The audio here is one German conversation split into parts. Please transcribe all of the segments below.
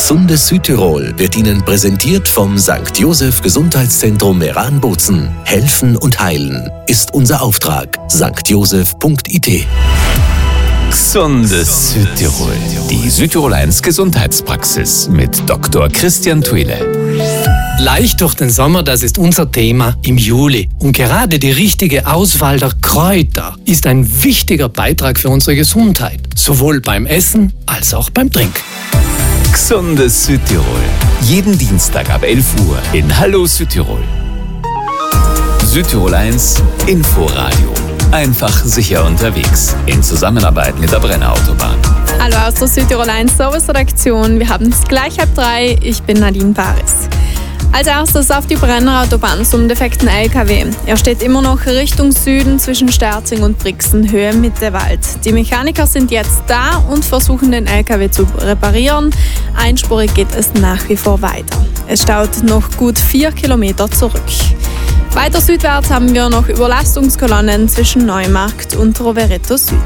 Gesundes Südtirol wird Ihnen präsentiert vom St. Joseph Gesundheitszentrum Meran-Bozen. Helfen und heilen ist unser Auftrag. stjoseph.it. Gesundes Südtirol. Die Südtirol 1 Gesundheitspraxis mit Dr. Christian Thuile. Leicht durch den Sommer, das ist unser Thema im Juli. Und gerade die richtige Auswahl der Kräuter ist ein wichtiger Beitrag für unsere Gesundheit. Sowohl beim Essen als auch beim Trinken. Gesundes Südtirol. Jeden Dienstag ab 11 Uhr in Hallo Südtirol. Südtirol 1 Inforadio. Einfach sicher unterwegs. In Zusammenarbeit mit der Brenner-Autobahn. Hallo aus der Südtirol 1 Service-Redaktion. Wir haben es gleich 2:30. Ich bin Nadine Paris. Als erstes auf die Brenner-Autobahn zum defekten LKW. Er steht immer noch Richtung Süden zwischen Sterzing und Brixen, Höhe Mittewald. Die Mechaniker sind jetzt da und versuchen den LKW zu reparieren. Einspurig geht es nach wie vor weiter. Es staut noch gut 4 Kilometer zurück. Weiter südwärts haben wir noch Überlastungskolonnen zwischen Neumarkt und Rovereto Süd.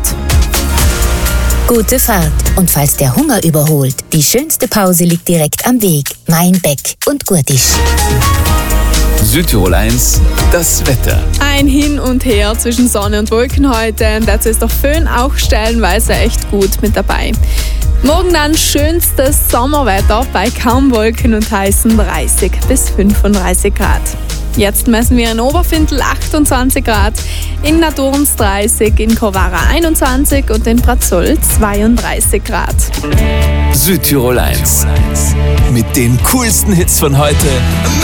Gute Fahrt. Und falls der Hunger überholt, die schönste Pause liegt direkt am Weg. Mainbeck und Gurtisch. Südtirol 1, das Wetter. Ein Hin und Her zwischen Sonne und Wolken heute. Und dazu ist der Föhn auch stellenweise echt gut mit dabei. Morgen dann schönstes Sommerwetter bei kaum Wolken und heißen 30 bis 35 Grad. Jetzt messen wir in Oberfindl 28 Grad, in Naturns 30, in Kowara 21 und in Prazoll 32 Grad. Südtirol 1. Mit den coolsten Hits von heute.